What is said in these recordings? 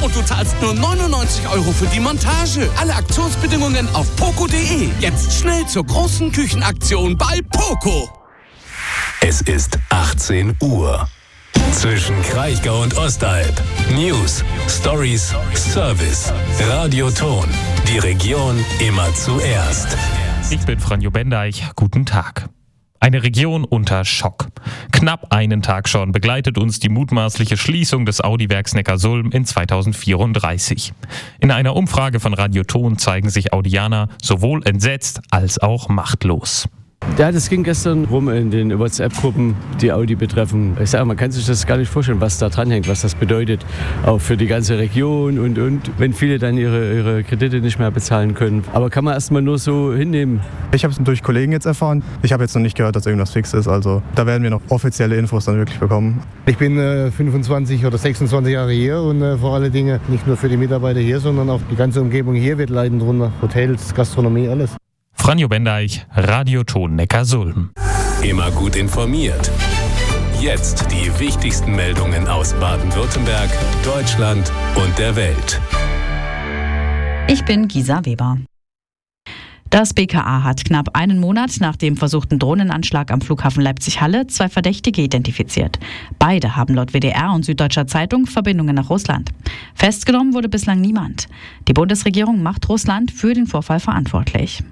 und du zahlst nur 99 € für die Montage. Alle Aktionsbedingungen auf poco.de. Jetzt schnell zur großen Küchenaktion bei Poco. Es ist 18 Uhr. Zwischen Kraichgau und Ostalb. News, Stories, Service. Radioton. Die Region immer zuerst. Ich bin Franjo Bendeich. Guten Tag. Eine Region unter Schock. Knapp einen Tag schon begleitet uns die mutmaßliche Schließung des Audi-Werks Neckarsulm in 2034. In einer Umfrage von Radioton zeigen sich Audianer sowohl entsetzt als auch machtlos. Ja, das ging gestern rum in den WhatsApp-Gruppen, die Audi betreffen. Ich sage, man kann sich das gar nicht vorstellen, was da dranhängt, was das bedeutet. Auch für die ganze Region und wenn viele dann ihre Kredite nicht mehr bezahlen können. Aber kann man erstmal nur so hinnehmen. Ich habe es durch Kollegen jetzt erfahren. Ich habe jetzt noch nicht gehört, dass irgendwas fix ist. Also da werden wir noch offizielle Infos dann wirklich bekommen. Ich bin 25 oder 26 Jahre hier und vor allen Dingen nicht nur für die Mitarbeiter hier, sondern auch die ganze Umgebung hier wird leiden drunter. Hotels, Gastronomie, alles. Franjo Bendeich, Radioton Neckarsulm. Immer gut informiert. Jetzt die wichtigsten Meldungen aus Baden-Württemberg, Deutschland und der Welt. Ich bin Gisa Weber. Das BKA hat knapp einen Monat nach dem versuchten Drohnenanschlag am Flughafen Leipzig-Halle 2 Verdächtige identifiziert. Beide haben laut WDR und Süddeutscher Zeitung Verbindungen nach Russland. Festgenommen wurde bislang niemand. Die Bundesregierung macht Russland für den Vorfall verantwortlich.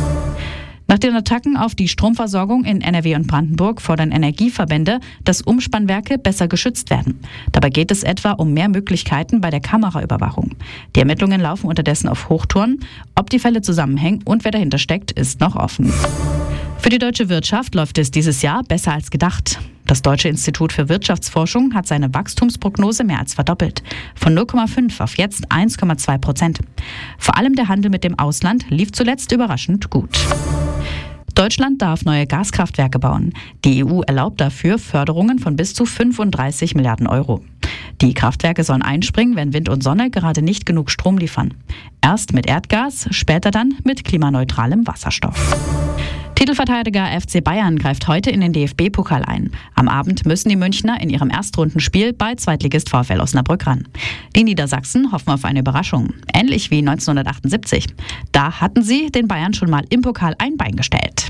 Nach den Attacken auf die Stromversorgung in NRW und Brandenburg fordern Energieverbände, dass Umspannwerke besser geschützt werden. Dabei geht es etwa um mehr Möglichkeiten bei der Kameraüberwachung. Die Ermittlungen laufen unterdessen auf Hochtouren. Ob die Fälle zusammenhängen und wer dahinter steckt, ist noch offen. Für die deutsche Wirtschaft läuft es dieses Jahr besser als gedacht. Das Deutsche Institut für Wirtschaftsforschung hat seine Wachstumsprognose mehr als verdoppelt. Von 0,5 auf jetzt 1,2%. Vor allem der Handel mit dem Ausland lief zuletzt überraschend gut. Deutschland darf neue Gaskraftwerke bauen. Die EU erlaubt dafür Förderungen von bis zu 35 Milliarden €. Die Kraftwerke sollen einspringen, wenn Wind und Sonne gerade nicht genug Strom liefern. Erst mit Erdgas, später dann mit klimaneutralem Wasserstoff. Titelverteidiger FC Bayern greift heute in den DFB-Pokal ein. Am Abend müssen die Münchner in ihrem Erstrundenspiel bei Zweitligist VfL Osnabrück ran. Die Niedersachsen hoffen auf eine Überraschung. Ähnlich wie 1978. Da hatten sie den Bayern schon mal im Pokal ein Bein gestellt.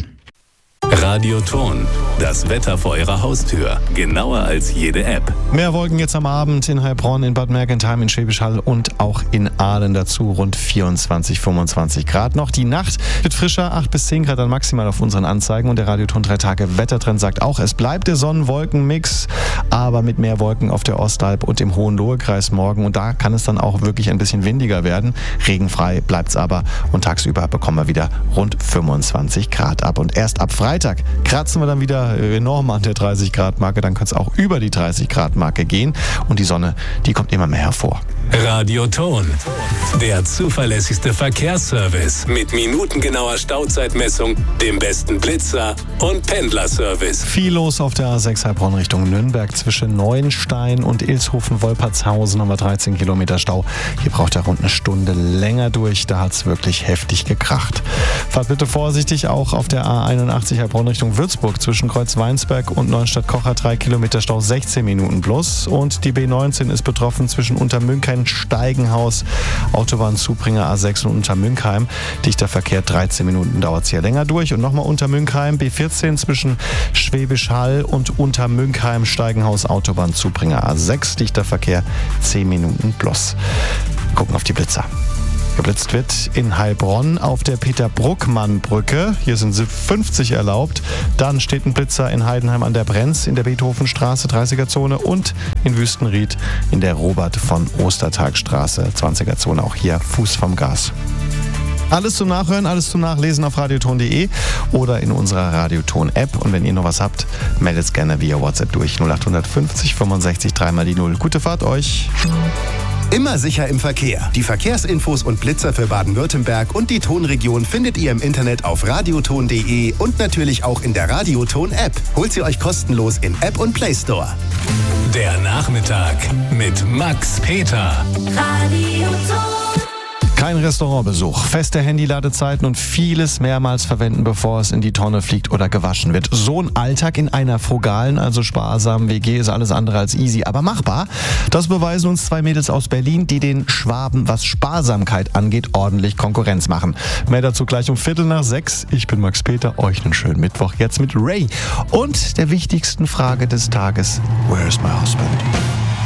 Radioton. Das Wetter vor Ihrer Haustür. Genauer als jede App. Mehr Wolken jetzt am Abend in Heilbronn, in Bad Mergentheim, in Schwäbisch Hall und auch in Aalen dazu. Rund 24, 25 Grad noch. Die Nacht wird frischer, 8 bis 10 Grad dann maximal auf unseren Anzeigen. Und der Radioton 3 Tage Wettertrend sagt auch, es bleibt der Sonnen-Wolken-Mix, aber mit mehr Wolken auf der Ostalb und im Hohenlohe-Kreis morgen. Und da kann es dann auch wirklich ein bisschen windiger werden. Regenfrei bleibt es aber und tagsüber bekommen wir wieder rund 25 Grad ab. Und erst ab Freitag kratzen wir dann wieder enorm an der 30-Grad-Marke. Dann könnte es auch über die 30-Grad-Marke gehen. Und die Sonne, die kommt immer mehr hervor. Radioton. Der zuverlässigste Verkehrsservice mit minutengenauer Stauzeitmessung, dem besten Blitzer und Pendlerservice. Viel los auf der A6 Heilbronn Richtung Nürnberg. Zwischen Neuenstein und Ilshofen-Wolpertshausen haben wir 13 Kilometer Stau. Hier braucht er rund eine Stunde länger durch. Da hat es wirklich heftig gekracht. Fahrt bitte vorsichtig auch auf der A81 Heilbronn Richtung Würzburg. Zwischen Kreuzweinsberg und Neuenstadt-Kocher 3 Kilometer Stau, 16 Minuten plus. Und die B19 ist betroffen zwischen Untermünkheim, Steigenhaus, Autobahnzubringer A6 und Untermünkheim. Dichter Verkehr, 13 Minuten dauert es hier länger durch. Und nochmal Untermünkheim, B14 zwischen Schwäbisch Hall und Untermünkheim, Steigenhaus, Autobahnzubringer A6. Dichter Verkehr, 10 Minuten plus. Gucken auf die Blitzer. Geblitzt wird in Heilbronn auf der Peter-Bruckmann-Brücke. Hier sind 50 erlaubt. Dann steht ein Blitzer in Heidenheim an der Brenz in der Beethovenstraße, 30er-Zone, und in Wüstenried in der Robert-von-Ostertag-Straße, 20er-Zone. Auch hier Fuß vom Gas. Alles zum Nachhören, alles zum Nachlesen auf radioton.de oder in unserer Radioton-App. Und wenn ihr noch was habt, meldet es gerne via WhatsApp durch 0850 65 3 die 0. Gute Fahrt euch! Immer sicher im Verkehr. Die Verkehrsinfos und Blitzer für Baden-Württemberg und die Tonregion findet ihr im Internet auf radioton.de und natürlich auch in der Radioton-App. Holt sie euch kostenlos in App und Play Store. Der Nachmittag mit Max Peter. Radioton. Kein Restaurantbesuch, feste Handy-Ladezeiten und vieles mehrmals verwenden, bevor es in die Tonne fliegt oder gewaschen wird. So ein Alltag in einer frugalen, also sparsamen WG ist alles andere als easy, aber machbar. Das beweisen uns 2 Mädels aus Berlin, die den Schwaben, was Sparsamkeit angeht, ordentlich Konkurrenz machen. Mehr dazu gleich um 5:45. Ich bin Max Peter, euch einen schönen Mittwoch jetzt mit Ray und der wichtigsten Frage des Tages: Where's my husband?